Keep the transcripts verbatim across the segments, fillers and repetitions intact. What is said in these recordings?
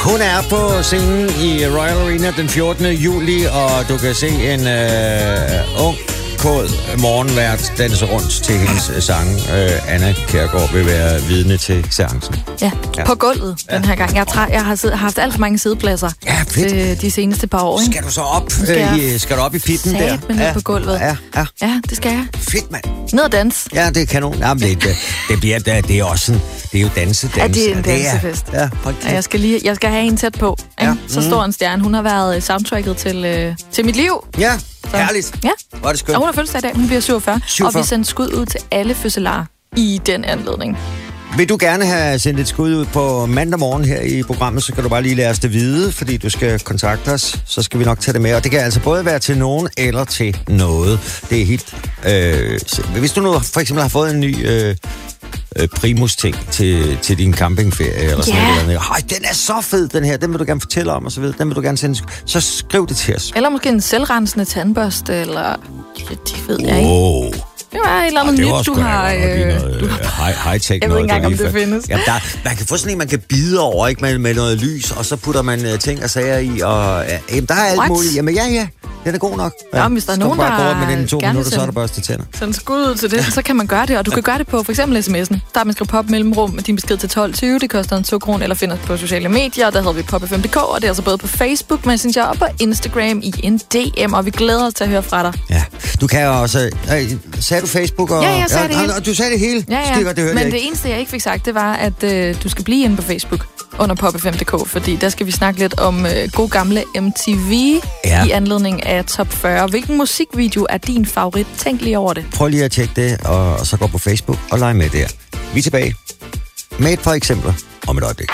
Hun er på scenen i Royal Arena den fjortende juli, og du kan se en øh, ung, kåd morgenvært danse rundt til hendes øh, sange. Øh, Anna Kjærgaard vil være vidne til seancen. Ja, ja. På gulvet ja. den her gang. Jeg, træ, jeg har siddet, haft alt for mange siddepladser ja, øh, de seneste par år. Ikke? Skal du så op, skal, øh, i, skal du op i pitten der? Sat, men ja. på gulvet. Ja, ja. ja, det skal jeg. Fedt, mand. Ned og dans. Ja, det er kanon. Jamen, det, det, det, bliver, det, det er også sådan, det er jo dansedans. Ja, det er en dansefest. Ja, ja, ja, jeg, skal lige, jeg skal have en tæt på. Ja. Så stor en stjerne. Hun har været soundtracket til, øh, til mit liv. Ja, så. Herligt. Ja. Hvor er det skønt. Og hun har fødselsdag i dag. Hun bliver syvogfyrre. syvogfyrre. Og vi sender skud ud til alle fødselarer i den anledning. Vil du gerne have sendt et skud ud på mandag morgen her i programmet, så kan du bare lige lade os det vide, fordi du skal kontakte os, så skal vi nok tage det med. Og det kan altså både være til nogen eller til noget. Det er helt... Øh, hvis du nu for eksempel har fået en ny... Øh, primus-ting til, til din campingferie eller sådan yeah. noget. Høj, den er så fed, den her. Den vil du gerne fortælle om, og så videre. Den vil du gerne sende. Så skriv det til os. Eller måske en selvrensende tandbørste, eller... Ja, det ved jeg wow. ikke. Det var et eller andet nyt, du har... Øh, du har high-tech jeg noget. ved ikke engang, om det findes. Ja, der, man kan få sådan en, man kan bide over, ikke, med, med noget lys, og så putter man uh, ting og sager i, og ja, jamen, der er alt What? muligt. Jamen ja, ja, den er god nok. Ja, ja hvis der er nogen, der bare med den i to gerne minutter, sende, så er der børste tænder. Send skud ud til det, så kan man gøre det, og du kan gøre det på for eksempel sms'en. Der er man skriver pop mellemrum med din besked til tolv tyve, det koster en to kroner, eller finder på sociale medier, der hedder vi pop f m punktum d k, og det er altså både på Facebook, Messenger og på Instagram i en D M, og vi glæder os til at høre fra dig. Ja, du kan jo også... Øh, sagde du Facebook? Og, ja, jeg sagde ja, det hele. Og du sagde det hele? Ja, ja. Stikker, det men det eneste, jeg ikke fik sagt, det var, at øh, du skal blive inde på Facebook under pop f m punktum d k, fordi der skal vi snakke lidt om øh, god gamle M T V ja. i anledning af top fyrre. Hvilken musikvideo er din favorit? Tænk lige over det. Prøv lige at tjekke det, og, og så gå på Facebook og lege med der. Vi er tilbage med et par eksempler om et øjeblik.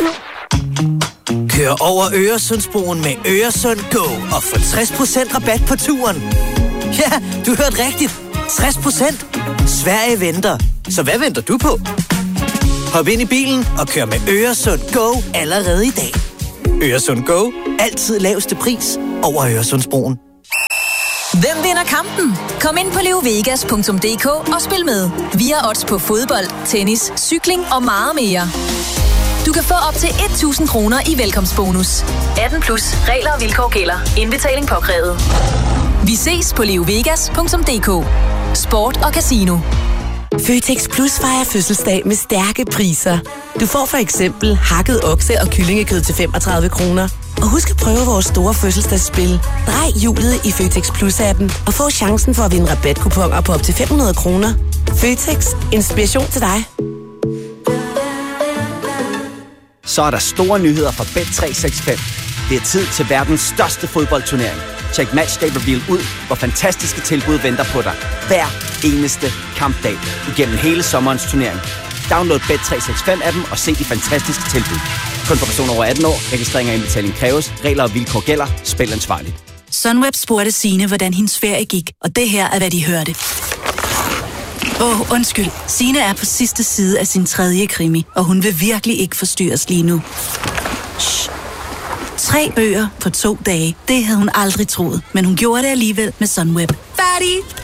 Kør over Øresundsbroen med Øresund Go og få tres procent rabat på turen. Ja, du hørte rigtigt. tres procent. Sverige venter. Så hvad venter du på? Hop ind i bilen og kør med Øresund Go allerede i dag. Øresund Go. Altid laveste pris over Øresundsbroen. Hvem vinder kampen? Kom ind på leovegas punktum d k og spil med. Vi har odds på fodbold, tennis, cykling og meget mere. Du kan få op til tusind kroner i velkomstbonus. atten plus. Regler og vilkår gælder. Indbetaling påkrævet. Vi ses på leovegas punktum d k. Sport og casino. Føtex Plus fejrer fødselsdag med stærke priser. Du får for eksempel hakket okse- og kyllingekød til femogtredive kroner. Og husk at prøve vores store fødselsdagsspil. Drej hjulet i Føtex Plus-appen og få chancen for at vinde rabatkuponer på op til fem hundrede kroner. Føtex. Inspiration til dig. Så er der store nyheder fra Bet tre seks fem. Det er tid til verdens største fodboldturnering. Check Matchday Reveal ud, hvor fantastiske tilbud venter på dig. Hver eneste kampdag igennem hele sommerens turnering. Download Bet tre seks fem-appen og se de fantastiske tilbud. Kun for personer over atten år. Registrering og indbetaling kræves. Regler og vilkår gælder. Spil ansvarligt. Sunweb spurgte Signe, hvordan hendes ferie gik, og det her er, hvad de hørte. Åh, oh, undskyld. Signe er på sidste side af sin tredje krimi, og hun vil virkelig ikke forstyrres lige nu. Shh. Tre bøger på to dage. Det havde hun aldrig troet, men hun gjorde det alligevel med Sunweb. Færdig!